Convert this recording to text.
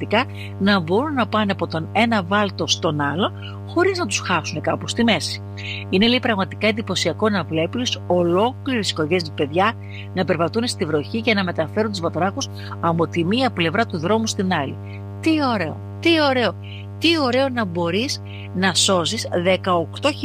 να μπορούν να πάνε από τον ένα βάλτο στον άλλο χωρίς να τους χάσουν κάπου στη μέση. Είναι λέει πραγματικά εντυπωσιακό να βλέπεις ολόκληρες οικογένειες παιδιά να περπατούν στη βροχή και να μεταφέρουν τους βατράχους από τη μία πλευρά του δρόμου στην άλλη. Τι ωραίο, τι ωραίο, τι ωραίο να μπορείς να σώζεις 18